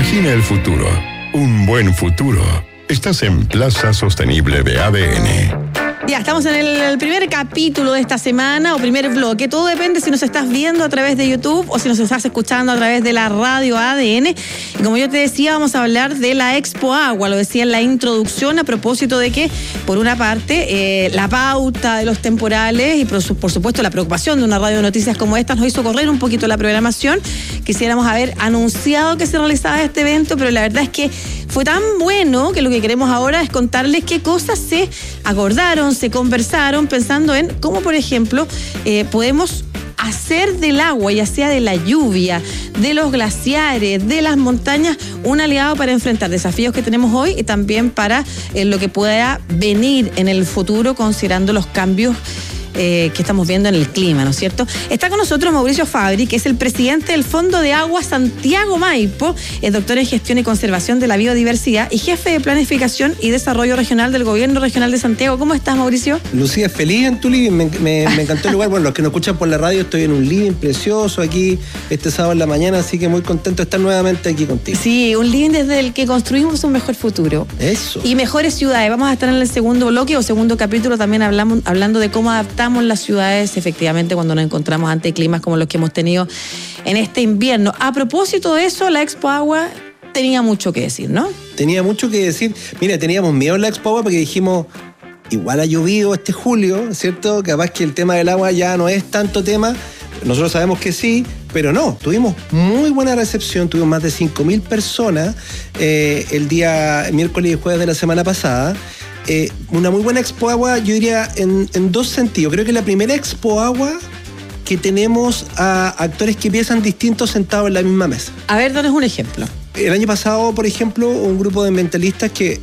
Imagina el futuro. Un buen futuro. Estás en Plaza Sostenible de ADN. Ya, estamos en el primer capítulo de esta semana o primer bloque. Todo depende si nos estás viendo a través de YouTube o si nos estás escuchando a través de la radio ADN. Y como yo te decía, vamos a hablar de la Expo Agua. Lo decía en la introducción a propósito de que, por una parte, la pauta de los temporales y por supuesto la preocupación de una radio de noticias como esta nos hizo correr un poquito la programación. Quisiéramos haber anunciado que se realizaba este evento, pero la verdad es que fue tan bueno que lo que queremos ahora es contarles qué cosas se acordaron, se conversaron, pensando en cómo, por ejemplo, podemos hacer del agua, ya sea de la lluvia, de los glaciares, de las montañas, un aliado para enfrentar desafíos que tenemos hoy y también para lo que pueda venir en el futuro, considerando los cambios que estamos viendo en el clima, ¿no es cierto? Está con nosotros Mauricio Fabri, que es el presidente del Fondo de Agua Santiago Maipo, es doctor en Gestión y Conservación de la Biodiversidad y jefe de Planificación y Desarrollo Regional del Gobierno Regional de Santiago. ¿Cómo estás, Mauricio? Lucía, feliz en tu living, me encantó el lugar. Bueno, los que nos escuchan por la radio, estoy en un living precioso aquí este sábado en la mañana, así que muy contento de estar nuevamente aquí contigo. Sí, un living desde el que construimos un mejor futuro. Eso. Y mejores ciudades. Vamos a estar en el segundo bloque o segundo capítulo también hablando de cómo adaptamos las ciudades efectivamente cuando nos encontramos ante climas como los que hemos tenido en este invierno. A propósito de eso, la Expo Agua tenía mucho que decir, ¿no? Tenía mucho que decir. Mira, teníamos miedo en la Expo Agua porque dijimos, igual ha llovido este julio, ¿cierto? Capaz que el tema del agua ya no es tanto tema. Nosotros sabemos que sí, pero no, tuvimos muy buena recepción, tuvimos más de 5.000 personas el día miércoles y jueves de la semana pasada. Una muy buena Expo Agua, yo diría, en dos sentidos. Creo que la primera Expo Agua que tenemos a actores que piensan distintos sentados en la misma mesa. A ver, danos un ejemplo. El año pasado, por ejemplo, un grupo de ambientalistas que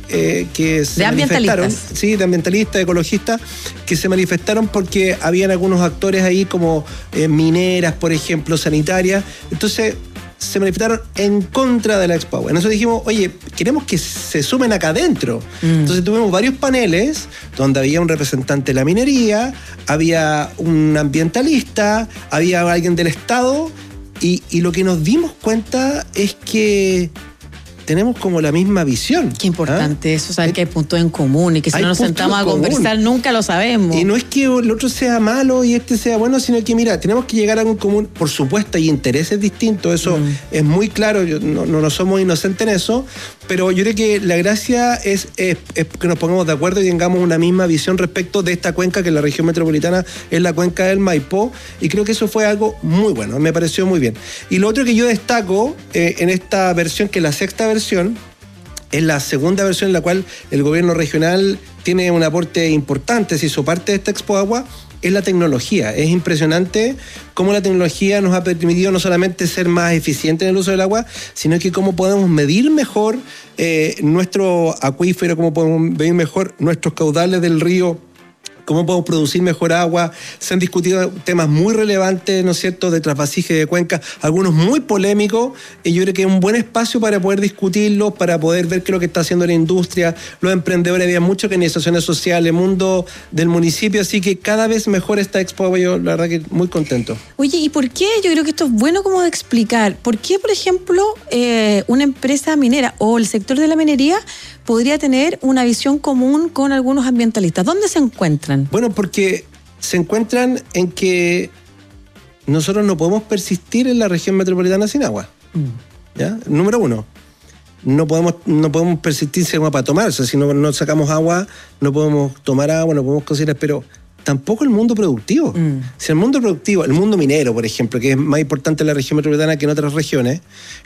se manifestaron, sí, de ambientalistas, ecologistas, que se manifestaron porque habían algunos actores ahí como mineras, por ejemplo, sanitarias. Entonces se manifestaron en contra de la Expo Agua. Nosotros dijimos, oye, queremos que se sumen acá adentro. Entonces tuvimos varios paneles donde había un representante de la minería, había un ambientalista, había alguien del Estado, y lo que nos dimos cuenta es que tenemos como la misma visión. Qué importante eso, saber que hay puntos en común y que si no nos sentamos a conversar nunca lo sabemos. Y no es que el otro sea malo y este sea bueno, sino que mira, tenemos que llegar a algo en común. Por supuesto, hay intereses distintos, eso es muy claro, no somos inocentes en eso, pero yo creo que la gracia es que nos pongamos de acuerdo y tengamos una misma visión respecto de esta cuenca, que la región metropolitana es la cuenca del Maipo, y creo que eso fue algo muy bueno, me pareció muy bien. Y lo otro que yo destaco en esta versión, que es la sexta versión, es la segunda versión en la cual el gobierno regional tiene un aporte importante, se hizo parte de esta Expo Agua, es la tecnología. Es impresionante cómo la tecnología nos ha permitido no solamente ser más eficientes en el uso del agua, sino que cómo podemos medir mejor nuestro acuífero, cómo podemos medir mejor nuestros caudales del río, cómo podemos producir mejor agua. Se han discutido temas muy relevantes, ¿no es cierto?, de trasvasije de cuencas, algunos muy polémicos, y yo creo que es un buen espacio para poder discutirlos, para poder ver qué es lo que está haciendo la industria, los emprendedores, había muchas organizaciones sociales, el mundo del municipio, así que cada vez mejor esta Expo, yo la verdad que muy contento. Oye, ¿y por qué? Yo creo que esto es bueno como de explicar. ¿Por qué, por ejemplo, una empresa minera o el sector de la minería podría tener una visión común con algunos ambientalistas? ¿Dónde se encuentran? Bueno, porque se encuentran en que nosotros no podemos persistir en la región metropolitana sin agua. ¿Ya? Número uno, no podemos persistir sin agua para tomar. O sea, si no sacamos agua, no podemos tomar agua, no podemos cocinar, pero tampoco el mundo productivo. Si el mundo productivo, el mundo minero, por ejemplo, que es más importante en la región metropolitana que en otras regiones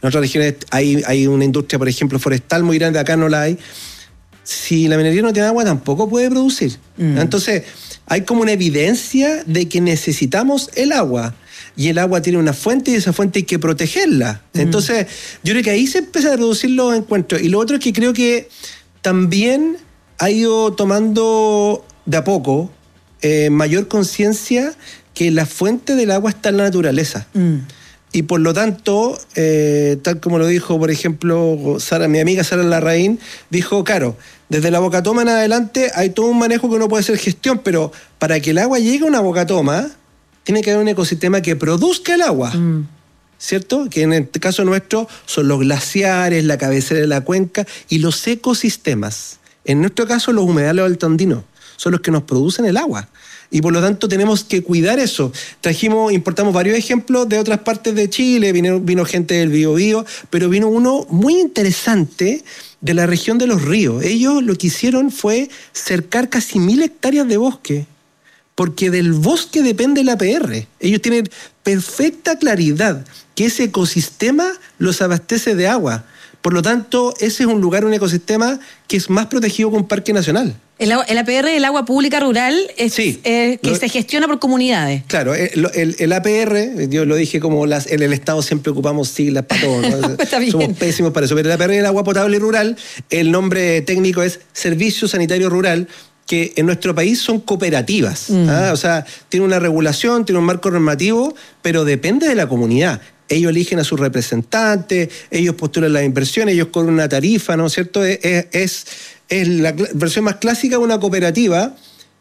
hay una industria, por ejemplo, forestal muy grande, acá no la hay. Si la minería no tiene agua, tampoco puede producir. Entonces, hay como una evidencia de que necesitamos el agua. Y el agua tiene una fuente y esa fuente hay que protegerla. Entonces, yo creo que ahí se empieza a reducir los encuentros. Y lo otro es que creo que también ha ido tomando de a poco mayor conciencia que la fuente del agua está en la naturaleza. Y por lo tanto, tal como lo dijo, por ejemplo, mi amiga Sara Larraín, dijo, claro, desde la bocatoma en adelante hay todo un manejo que uno puede hacer gestión, pero para que el agua llegue a una bocatoma, tiene que haber un ecosistema que produzca el agua. ¿cierto? Que en el caso nuestro son los glaciares, la cabecera de la cuenca y los ecosistemas. En nuestro caso, los humedales altoandinos son los que nos producen el agua. Y por lo tanto tenemos que cuidar eso. Importamos varios ejemplos de otras partes de Chile, vino gente del Biobío, pero vino uno muy interesante de la región de los ríos. Ellos lo que hicieron fue cercar casi 1.000 hectáreas de bosque, porque del bosque depende el APR. Ellos tienen perfecta claridad que ese ecosistema los abastece de agua. Por lo tanto, ese es un lugar, un ecosistema que es más protegido que un parque nacional. El APR, el agua pública rural, que se gestiona por comunidades. Claro, el APR, yo lo dije como en el Estado siempre ocupamos siglas para todo, ¿no? Somos pésimos para eso, pero el APR, el agua potable rural, el nombre técnico es Servicio Sanitario Rural, que en nuestro país son cooperativas. O sea, tiene una regulación, tiene un marco normativo, pero depende de la comunidad. Ellos eligen a sus representantes, ellos postulan las inversiones, ellos cobran una tarifa, ¿no es cierto? Es la versión más clásica de una cooperativa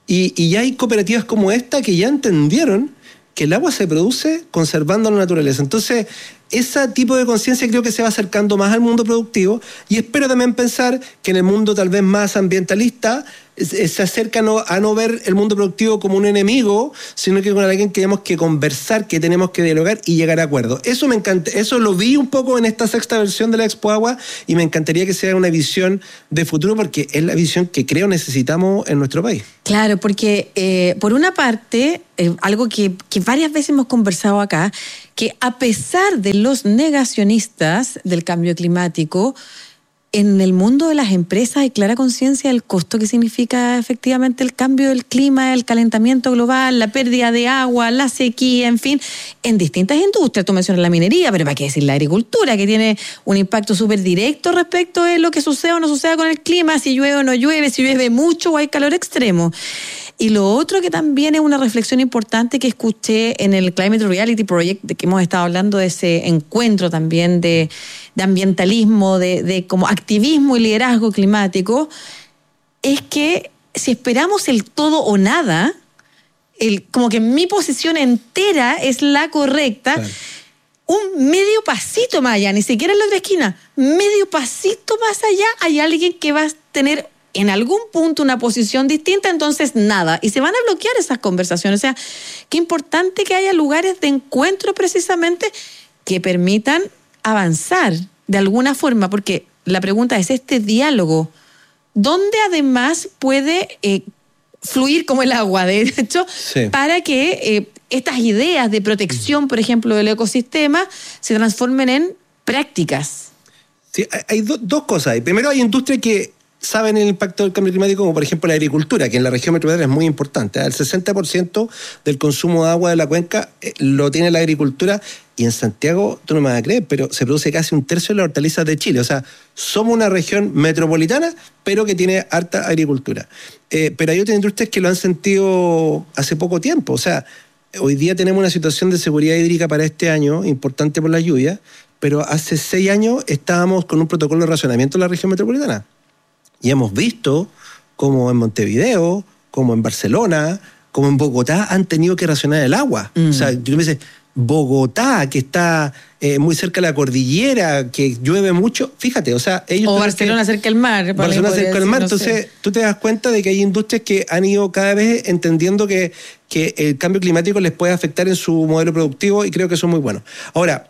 y ya hay cooperativas como esta que ya entendieron que el agua se produce conservando la naturaleza. Entonces, ese tipo de conciencia creo que se va acercando más al mundo productivo y espero también pensar que en el mundo tal vez más ambientalista se acerca a no ver el mundo productivo como un enemigo, sino que con alguien que tenemos que conversar, que tenemos que dialogar y llegar a acuerdos. Eso me encanta, eso lo vi un poco en esta 6ª versión de la Expo Agua y me encantaría que sea una visión de futuro porque es la visión que creo necesitamos en nuestro país. Claro, porque por una parte, algo que varias veces hemos conversado acá, que a pesar de los negacionistas del cambio climático, en el mundo de las empresas hay clara conciencia del costo que significa efectivamente el cambio del clima, el calentamiento global, la pérdida de agua, la sequía, en fin, en distintas industrias. Tú mencionas la minería, pero ¿para qué decir la agricultura, que tiene un impacto súper directo respecto de lo que sucede o no sucede con el clima, si llueve o no llueve, si llueve mucho o hay calor extremo? Y lo otro que también es una reflexión importante que escuché en el Climate Reality Project, de que hemos estado hablando de ese encuentro también de ambientalismo, de como activismo y liderazgo climático, es que si esperamos el todo o nada, como que mi posición entera es la correcta, claro. Un medio pasito más allá, ni siquiera en la otra esquina, medio pasito más allá hay alguien que va a tener en algún punto una posición distinta, entonces nada. Y se van a bloquear esas conversaciones. O sea, qué importante que haya lugares de encuentro precisamente que permitan avanzar de alguna forma, porque la pregunta es, este diálogo, ¿dónde además puede fluir como el agua, de hecho, sí, para que estas ideas de protección, por ejemplo, del ecosistema, se transformen en prácticas? Sí, hay dos cosas. Primero, hay industrias que saben el impacto del cambio climático, como por ejemplo la agricultura, que en la región metropolitana es muy importante. El 60% del consumo de agua de la cuenca lo tiene la agricultura, y en Santiago, tú no me vas a creer, pero se produce casi 1/3 de las hortalizas de Chile. O sea, somos una región metropolitana, pero que tiene harta agricultura. Pero hay otras industrias que lo han sentido hace poco tiempo. O sea, hoy día tenemos una situación de seguridad hídrica para este año importante por la lluvia, pero hace 6 años estábamos con un protocolo de racionamiento en la región metropolitana. Y hemos visto como en Montevideo, como en Barcelona, como en Bogotá han tenido que racionar el agua. O sea, yo me dice, Bogotá, que está muy cerca de la cordillera, que llueve mucho, fíjate, o sea, ellos... O Barcelona cerca del mar. Barcelona cerca del mar, no entonces sé. Tú te das cuenta de que hay industrias que han ido cada vez entendiendo que el cambio climático les puede afectar en su modelo productivo y creo que eso es muy bueno. Ahora,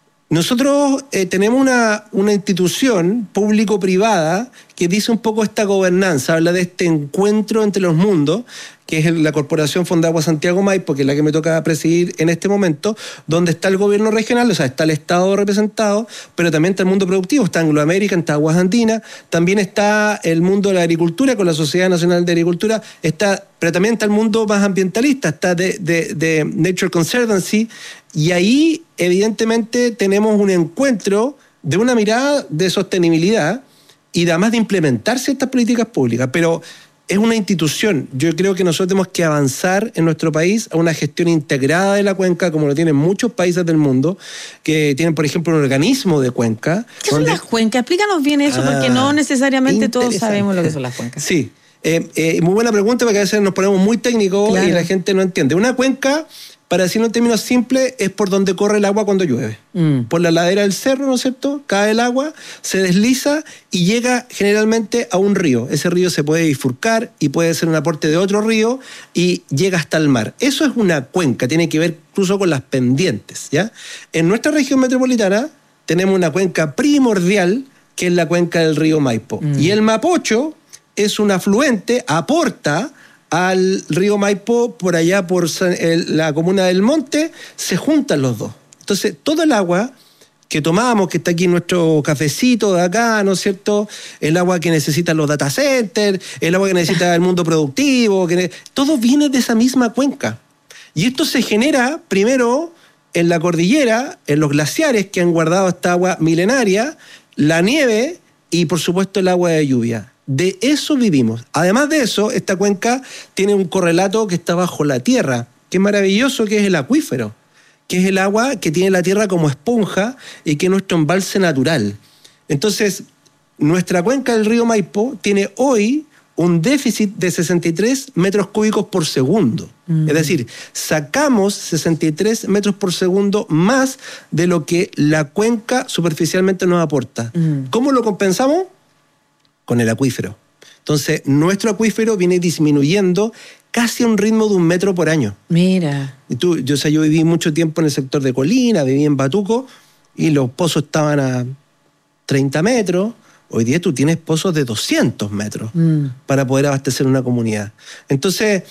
nosotros tenemos una institución público-privada que dice un poco esta gobernanza, habla de este encuentro entre los mundos, que es la Corporación Fondagua Santiago Maipo, que es la que me toca presidir en este momento, donde está el gobierno regional, o sea, está el Estado representado, pero también está el mundo productivo, está Anglo American, está Aguas Andinas, también está el mundo de la agricultura con la Sociedad Nacional de Agricultura, pero también está el mundo más ambientalista, está de Nature Conservancy, y ahí evidentemente tenemos un encuentro de una mirada de sostenibilidad y además de implementar ciertas políticas públicas, pero es una institución. Yo creo que nosotros tenemos que avanzar en nuestro país a una gestión integrada de la cuenca, como lo tienen muchos países del mundo, que tienen, por ejemplo, un organismo de cuenca. ¿Qué son las cuencas? Explícanos bien eso, porque no necesariamente todos sabemos lo que son las cuencas. Sí, muy buena pregunta, porque a veces nos ponemos muy técnicos, claro, y la gente no entiende. Una cuenca para decirlo en términos simples, es por donde corre el agua cuando llueve. Por la ladera del cerro, ¿no es cierto? Cae el agua, se desliza y llega generalmente a un río. Ese río se puede bifurcar y puede ser un aporte de otro río y llega hasta el mar. Eso es una cuenca, tiene que ver incluso con las pendientes, ¿ya? En nuestra región metropolitana tenemos una cuenca primordial, que es la cuenca del río Maipo. Y el Mapocho es un afluente, aporta al río Maipo por allá por la comuna del Monte, se juntan los dos. Entonces, todo el agua que tomamos, que está aquí en nuestro cafecito de acá, ¿no es cierto? El agua que necesitan los data centers, el agua que necesita el mundo productivo, todo viene de esa misma cuenca. Y esto se genera primero en la cordillera, en los glaciares que han guardado esta agua milenaria, la nieve y, por supuesto, el agua de lluvia. De eso vivimos. Además de eso, esta cuenca tiene un correlato que está bajo la tierra, que es maravilloso, que es el acuífero, que es el agua que tiene la tierra como esponja y que es nuestro embalse natural. Entonces, nuestra cuenca del río Maipo tiene hoy un déficit de 63 metros cúbicos por segundo. Es decir, sacamos 63 metros por segundo más de lo que la cuenca superficialmente nos aporta. ¿Cómo lo compensamos? Con el acuífero. Entonces, nuestro acuífero viene disminuyendo casi a un ritmo de 1 metro por año. Mira. Y yo viví mucho tiempo en el sector de Colina, viví en Batuco, y los pozos estaban a 30 metros. Hoy día tú tienes pozos de 200 metros para poder abastecer una comunidad. Entonces,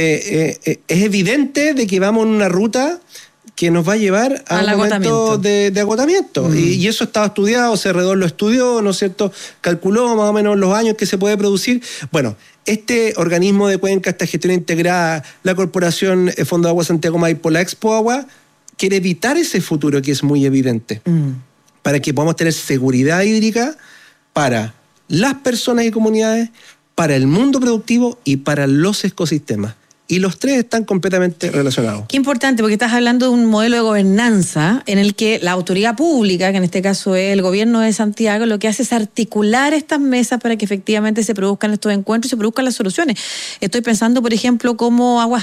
es evidente de que vamos en una ruta que nos va a llevar a un momento de agotamiento. Y eso estaba estudiado, Cerredor lo estudió, ¿no es cierto? Calculó más o menos los años que se puede producir. Bueno, este organismo de cuenca, esta gestión integrada, la Corporación Fondo de Agua Santiago Maipo, la Expo Agua, quiere evitar ese futuro que es muy evidente, para que podamos tener seguridad hídrica para las personas y comunidades, para el mundo productivo y para los ecosistemas. Y los tres están completamente relacionados. Qué importante, porque estás hablando de un modelo de gobernanza en el que la autoridad pública, que en este caso es el gobierno de Santiago, lo que hace es articular estas mesas para que efectivamente se produzcan estos encuentros y se produzcan las soluciones. Estoy pensando, por ejemplo, cómo Aguas